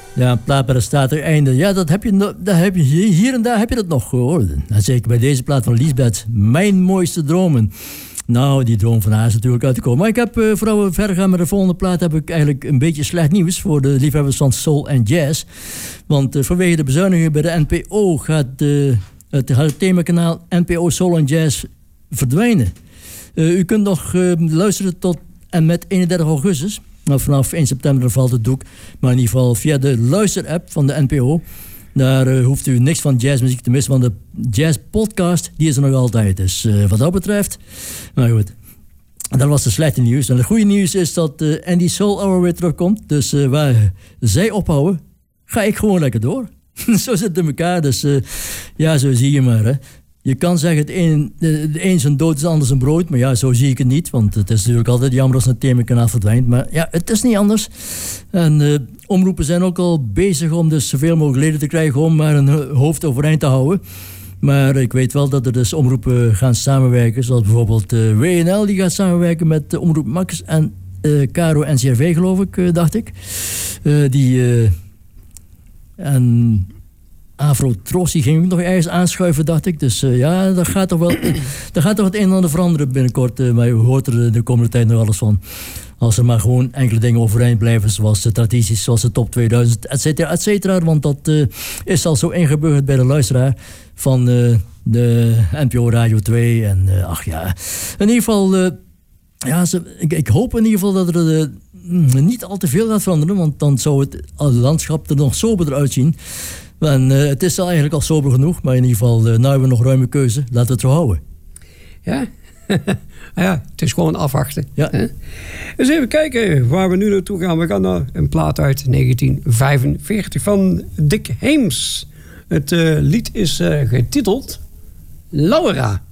Ja, een plaat bij de statige einde. Ja, dat heb je hier en daar heb je dat nog gehoord. En zeker bij deze plaat van Liesbeth. Mijn mooiste dromen. Nou, die droom van haar is natuurlijk uitgekomen. Maar ik heb, voordat we verder gaan met de volgende plaat, heb ik eigenlijk een beetje slecht nieuws voor de liefhebbers van soul en jazz. Want vanwege de bezuinigingen bij de NPO gaat het themakanaal NPO Soul en Jazz verdwijnen. U kunt nog luisteren tot en met 31 augustus. Nou, vanaf 1 september valt het doek. Maar in ieder geval via de luisterapp van de NPO. Daar hoeft u niks van jazzmuziek te missen. Want de jazzpodcast, die is er nog altijd. Dus wat dat betreft. Maar goed. Dat was de slechte nieuws. En het goede nieuws is dat Andy Soul Hour weer terugkomt. Dus waar zij ophouden, ga ik gewoon lekker door. Zo zit het in elkaar. Dus ja, zo zie je maar. Hè. Je kan zeggen, de een zijn dood is ander zijn brood. Maar ja, zo zie ik het niet. Want het is natuurlijk altijd jammer als een themakanaal verdwijnt. Maar ja, het is niet anders. En omroepen zijn ook al bezig om dus zoveel mogelijk leden te krijgen om maar een hoofd overeind te houden. Maar ik weet wel dat er dus omroepen gaan samenwerken. Zoals bijvoorbeeld WNL, die gaat samenwerken met Omroep Max en Caro NCRV, geloof ik, dacht ik. En Afro Trossi ging ook nog ergens aanschuiven, dacht ik. Dus ja, daar gaat toch wel het een en ander veranderen binnenkort. Maar je hoort er de komende tijd nog alles van. Als er maar gewoon enkele dingen overeind blijven, zoals de tradities, zoals de top 2000, et cetera, et cetera. Want dat is al zo ingeburgerd bij de luisteraar van de NPO Radio 2. En ach ja, in ieder geval, ik hoop in ieder geval dat er niet al te veel gaat veranderen. Want dan zou het landschap er nog soberder uitzien. En het is al eigenlijk al sober genoeg. Maar in ieder geval, nu hebben we nog ruime keuze. Laten we het zo houden. Ja, ja, het is gewoon afwachten. Ja. Hè? Dus even kijken waar we nu naartoe gaan. We gaan naar een plaat uit 1945 van Dick Heems. Het lied is getiteld Laura.